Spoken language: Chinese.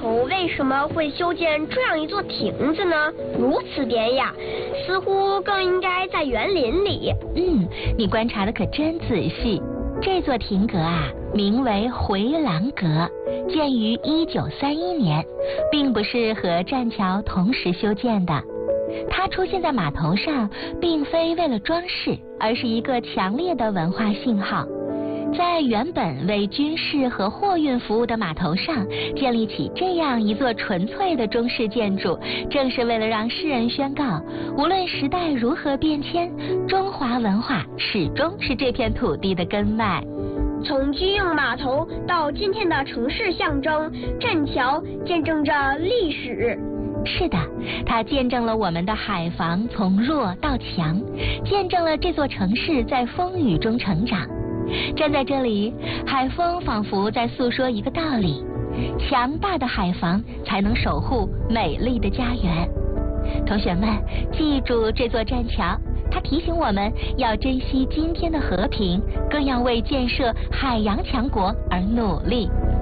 头为什么会修建这样一座亭子呢？如此典雅，似乎更应该在园林里。 你观察的可真仔细。这座亭阁啊，名为回廊阁，建于1931年，并不是和栈桥同时修建的。它出现在码头上，并非为了装饰，而是一个强烈的文化信号。在原本为军事和货运服务的码头上建立起这样一座纯粹的中式建筑，正是为了让世人宣告，无论时代如何变迁，中华文化始终是这片土地的根脉。 从军用码头到今天的城市象征，栈桥见证着历史。 是的，它见证了我们的海防从弱到强，见证了这座城市在风雨中成长。站在这里，海风仿佛在诉说一个道理：强大的海防才能守护美丽的家园。同学们，记住这座栈桥，它提醒我们要珍惜今天的和平，更要为建设海洋强国而努力。